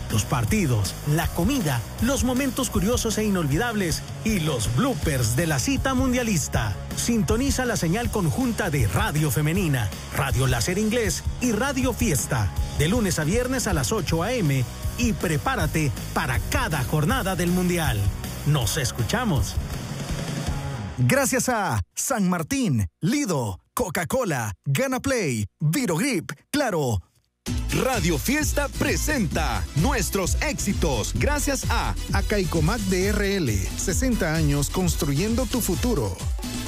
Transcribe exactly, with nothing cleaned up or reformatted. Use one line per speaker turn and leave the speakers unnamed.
Los partidos, la comida, los momentos curiosos e inolvidables y los bloopers de la cita mundialista. Sintoniza la señal conjunta de Radio Femenina, Radio Láser Inglés y Radio Fiesta, de lunes a viernes a las ocho a eme y prepárate para cada jornada del Mundial. ¡Nos escuchamos!
Gracias a San Martín, Lido, Coca-Cola, Gana Play, Virogrip, Claro.
Radio Fiesta presenta nuestros éxitos gracias a
Acaicomac de R L, sesenta años construyendo tu futuro.